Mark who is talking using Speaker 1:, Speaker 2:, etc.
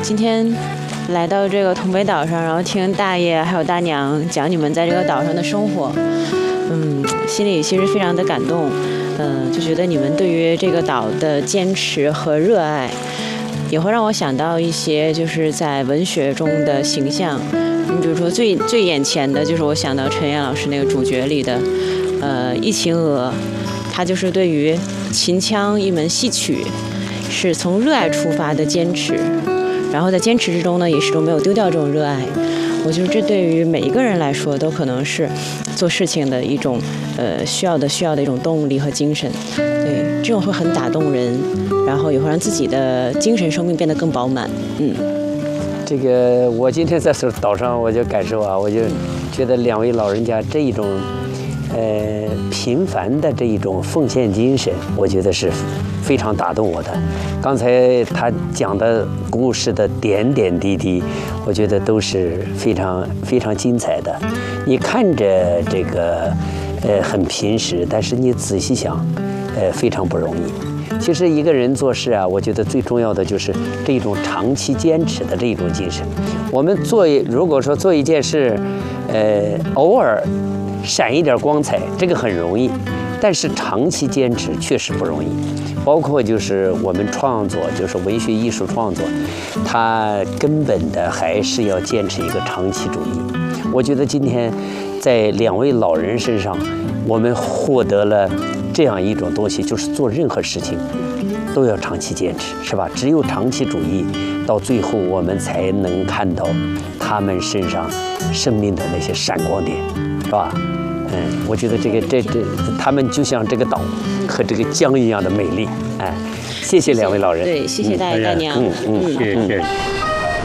Speaker 1: 今天来到这个通北岛上，然后听大爷还有大娘讲你们在这个岛上的生活，心里其实非常的感动，就觉得你们对于这个岛的坚持和热爱，也会让我想到一些就是在文学中的形象。你比如说最眼前的就是我想到陈燕老师那个主角里的，忆秦娥，他就是对于秦腔一门戏曲，是从热爱出发的坚持，然后在坚持之中呢，也始终没有丢掉这种热爱。我觉得这对于每一个人来说，都可能是做事情的一种需要的一种动力和精神。对，这种会很打动人，然后也会让自己的精神生命变得更饱满。
Speaker 2: 这个我今天在岛上，我就感受啊，我就觉得两位老人家这一种平凡的这一种奉献精神，我觉得是非常打动我的。刚才他讲的故事的点点滴滴，我觉得都是非常非常精彩的。你看着这个很平实，但是你仔细想，非常不容易。其实一个人做事啊，我觉得最重要的就是这种长期坚持的这一种精神。我们如果说做一件事，偶尔闪一点光彩，这个很容易，但是长期坚持确实不容易。包括就是我们创作，就是文学艺术创作，它根本的还是要坚持一个长期主义。我觉得今天在两位老人身上，我们获得了这样一种东西，就是做任何事情都要长期坚持，是吧？只有长期主义，到最后我们才能看到他们身上生命的那些闪光点，是吧？我觉得他们就像这个岛和这个江一样的美丽。谢谢两位老人。
Speaker 1: 对，谢谢大爷大娘。
Speaker 3: 谢谢。